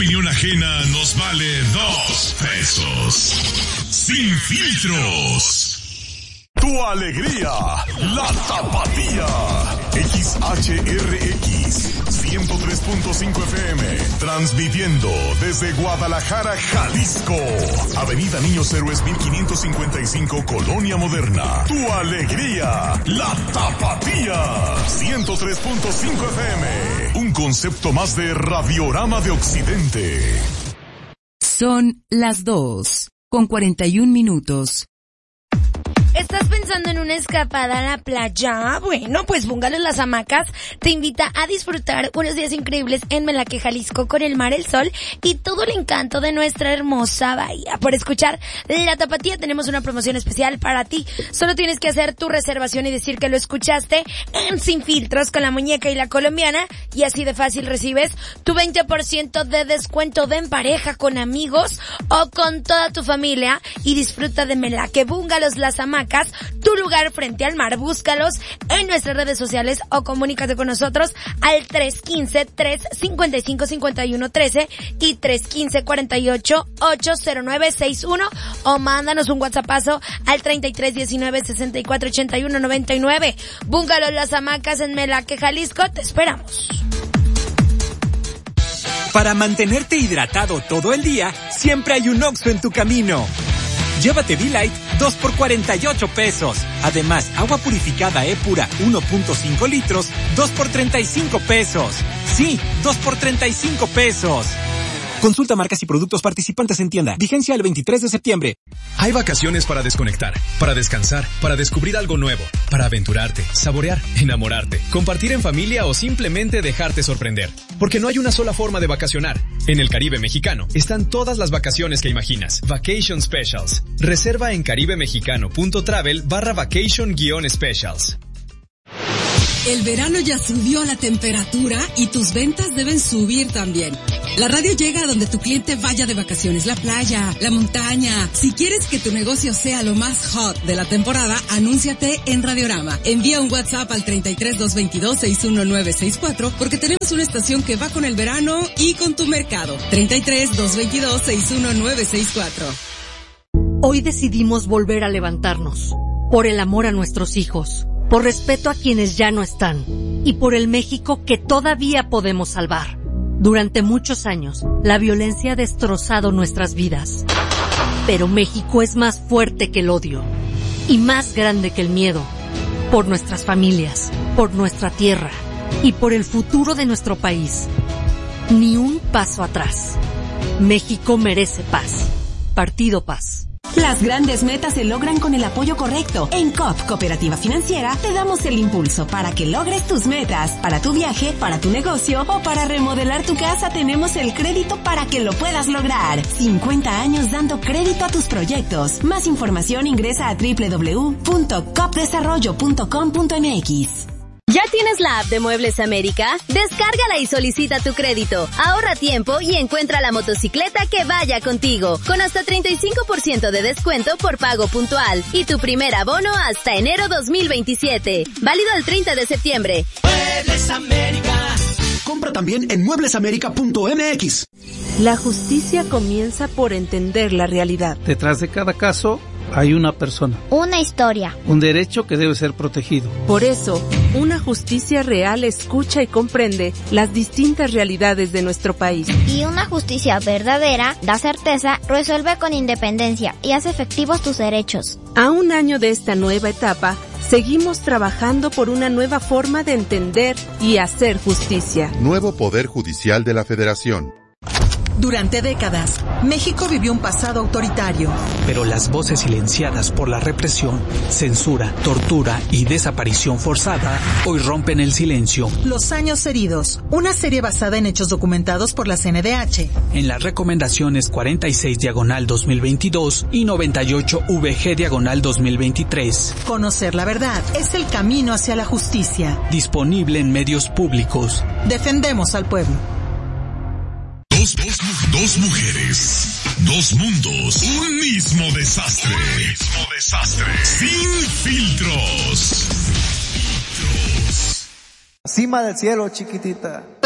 opinión ajena nos vale 2 pesos. Sin filtros. Tu alegría, la Tapatía. XHRX 103.5 FM, transmitiendo desde Guadalajara, Jalisco. Avenida Niños Héroes 1555, Colonia Moderna. Tu alegría, la Tapatía. 103.5 FM, un concepto más de Radiorama de Occidente. Son las 2:41. ¿Estás pensando en una escapada a la playa? Bueno, pues Bungalows Las Hamacas te invita a disfrutar unos días increíbles en Melaque, Jalisco, con el mar, el sol y todo el encanto de nuestra hermosa bahía. Por escuchar La Tapatía tenemos una promoción especial para ti. Solo tienes que hacer tu reservación y decir que lo escuchaste en Sin Filtros con la muñeca y la colombiana, y así de fácil recibes tu 20% de descuento de en pareja, con amigos o con toda tu familia, y disfruta de Melaque. Bungalows Las Hamacas, tu lugar frente al mar. Búscalos en nuestras redes sociales o comunícate con nosotros al 315-355-5113 y 315-48-80961, o mándanos un WhatsAppazo al 3319-648199. Bungalows Las Hamacas en Melaque, Jalisco, te esperamos. Para mantenerte hidratado todo el día, siempre hay un Oxxo en tu camino. Llévate V-Light 2 por 48 pesos. Además, agua purificada E-Pura 1.5 litros, 2 por 35 pesos. Sí, 2 por 35 pesos. Consulta marcas y productos participantes en tienda. Vigencia el 23 de septiembre. Hay vacaciones para desconectar, para descansar, para descubrir algo nuevo, para aventurarte, saborear, enamorarte, compartir en familia o simplemente dejarte sorprender. Porque no hay una sola forma de vacacionar. En el Caribe mexicano están todas las vacaciones que imaginas. Vacation Specials. Reserva en caribemexicano.travel/vacation-specials. El verano ya subió la temperatura y tus ventas deben subir también. La radio llega a donde tu cliente vaya de vacaciones, la playa, la montaña. Si quieres que tu negocio sea lo más hot de la temporada, anúnciate en Radiorama. Envía un WhatsApp al 33-222-61964 porque tenemos una estación que va con el verano y con tu mercado. 33-222-61964. Hoy decidimos volver a levantarnos. Por el amor a nuestros hijos, por respeto a quienes ya no están y por el México que todavía podemos salvar. Durante muchos años, la violencia ha destrozado nuestras vidas. Pero México es más fuerte que el odio y más grande que el miedo. Por nuestras familias, por nuestra tierra y por el futuro de nuestro país. Ni un paso atrás. México merece paz. Partido Paz. Las grandes metas se logran con el apoyo correcto. En COP, Cooperativa Financiera, te damos el impulso para que logres tus metas. Para tu viaje, para tu negocio o para remodelar tu casa, tenemos el crédito para que lo puedas lograr. 50 años dando crédito a tus proyectos. Más información ingresa a www.copdesarrollo.com.mx. ¿Ya tienes la app de Muebles América? Descárgala y solicita tu crédito. Ahorra tiempo y encuentra la motocicleta que vaya contigo, con hasta 35% de descuento por pago puntual y tu primer abono hasta enero 2027. Válido el 30 de septiembre. Muebles América. Compra también en mueblesamerica.mx. La justicia comienza por entender la realidad. Detrás de cada caso hay una persona. Una historia. Un derecho que debe ser protegido. Por eso, una justicia real escucha y comprende las distintas realidades de nuestro país. Y una justicia verdadera da certeza, resuelve con independencia y hace efectivos tus derechos. A un año de esta nueva etapa, seguimos trabajando por una nueva forma de entender y hacer justicia. Nuevo Poder Judicial de la Federación. Durante décadas, México vivió un pasado autoritario. Pero las voces silenciadas por la represión, censura, tortura y desaparición forzada hoy rompen el silencio. Los años heridos, una serie basada en hechos documentados por la CNDH. En las recomendaciones 46/2022 y 98-VG/2023. Conocer la verdad es el camino hacia la justicia. Disponible en medios públicos. Defendemos al pueblo. Dos mujeres, dos mundos, un mismo desastre. Sin filtros. Cima del cielo, chiquitita.